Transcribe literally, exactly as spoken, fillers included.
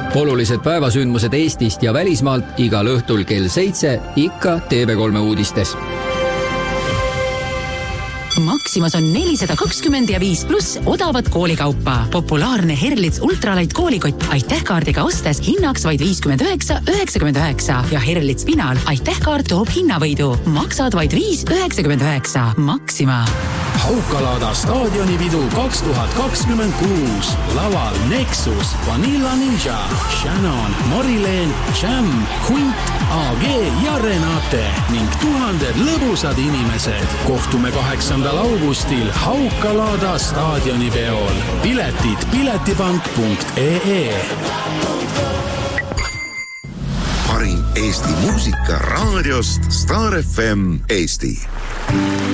Olulised päevasündmused Eestist ja välismaalt igal õhtul kell seitse ikka T V kolme uudistes. Maximas on nelisada kakskümmend ja viis pluss odavat koolikaupa. Populaarne Herlitz Ultralight koolikott Aitähkaardiga ostes hinnaks vaid viiskümmend üheksa üheksakümmend üheksa ja Herlitz Spinal Aitähkaart toob hinnavõidu. Maksad vaid viis üheksakümmend üheksa. Maxima. Haukalaada staadionipidu kaks tuhat kakskümmend kuus. Laval Nexus, Vanilla Ninja, Shannon, Morileen, Jam, Hunt, A G ja Renate ning tuhanded lõbusad inimesed. Kohtume kaheksandal augustil Haukalaada staadionipeol. Piletid piletipank punkt ee. Parim Eesti muusika raadiost Star F M Eesti.